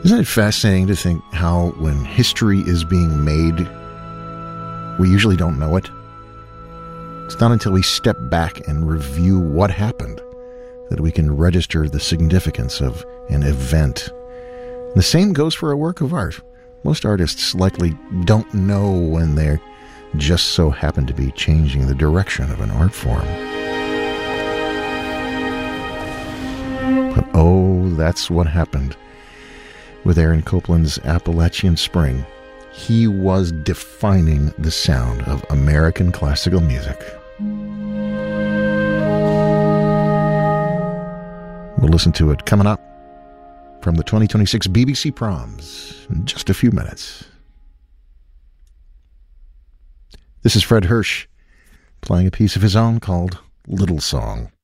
Isn't it fascinating to think how when history is being made, we usually don't know it? It's not until we step back and review what happened that we can register the significance of an event. And the same goes for a work of art. Most artists likely don't know when they just so happen to be changing the direction of an art form. But oh, that's what happened with Aaron Copland's Appalachian Spring. He was defining the sound of American classical music. We'll listen to it coming up from the 2026 BBC Proms in just a few minutes. This is Fred Hirsch playing a piece of his own called Little Song.